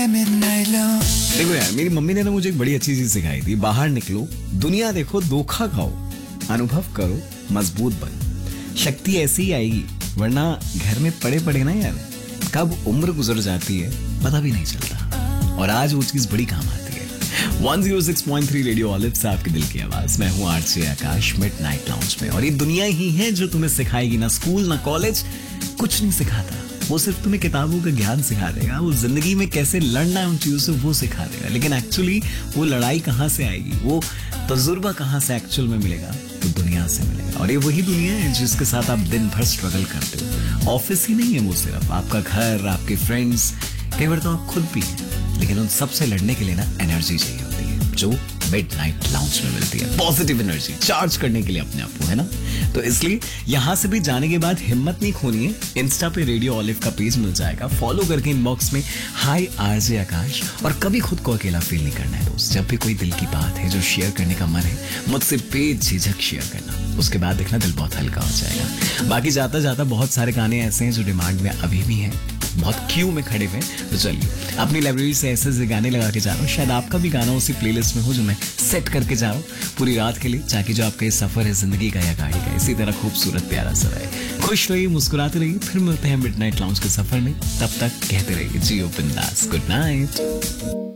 midnight lounge. देखो यार, मेरी मम्मी ने ना मुझे एक बड़ी अच्छी चीज सिखाई थी। बाहर निकलो, दुनिया देखो, धोखा खाओ, अनुभव करो, मजबूत बनो, शक्ति ऐसी ही आएगी। वरना घर में पड़े पड़े ना यार, कब उम्र गुजर जाती है पता भी नहीं चलता। और आज वो चीज बड़ी काम आती है। 106.3 रेडियो ऑलिव से आपके दिल की आवाज। मैं हूँ आरजे आकाश, मिडनाइट लाउंज में। और ये दुनिया ही है जो तुम्हें सिखाएगी। ना स्कूल ना कॉलेज कुछ नहीं सिखाता, वो सिर्फ तुम्हें किताबों का ज्ञान सिखा देगा। वो जिंदगी में कैसे लड़ना है उन चीजों से वो सिखा देगा। लेकिन एक्चुअली वो लड़ाई कहाँ से आएगी, वो तजुर्बा कहाँ से एक्चुअल में मिलेगा, तो दुनिया से मिलेगा। और ये वही दुनिया है जिसके साथ आप दिन भर स्ट्रगल करते हो। ऑफिस ही नहीं है वो, सिर्फ आपका घर, आपके फ्रेंड्स, कई बार तो आप खुद भी हैं। लेकिन उन सबसे लड़ने के लिए ना एनर्जी चाहिए होती है, जो मिडनाइट लाउंज में मिलती है। पॉजिटिव एनर्जी चार्ज करने के लिए अपने आप को, है ना। तो इसलिए यहां से भी जाने के बाद हिम्मत नहीं खोनी है। इंस्टा पे रेडियो ऑलिव का पेज मिल जाएगा, फॉलो करके इनबॉक्स में हाय आरजे आकाश। और कभी खुद को अकेला फील नहीं करना है दोस्त। जब भी कोई दिल की बात है जो शेयर करने का मन है, मुझसे बेझिझक शेयर करना। उसके बाद देखना दिल बहुत हल्का हो जाएगा। बाकी जाता जाता बहुत सारे गाने ऐसे हैं जो डिमांड में अभी भी हैं, बहुत क्यू में खड़े हुए। तो चलिए अपनी लाइब्रेरी से ऐसे गाने लगा के जा रहा हूँ। शायद आपका भी गाना उसी प्लेलिस्ट में हो जो मैं सेट करके जा रहा हूँ पूरी रात के लिए, ताकि जो आपका ये सफर है जिंदगी का या गाड़ी का, इसी तरह खूबसूरत प्यारा सा रहे। खुश रहिए, मुस्कुराते रहिए। फिर मिलते हैं मिडनाइट लाउंज के सफर में। तब तक कहते रहिए जियो बिंदास। Good night.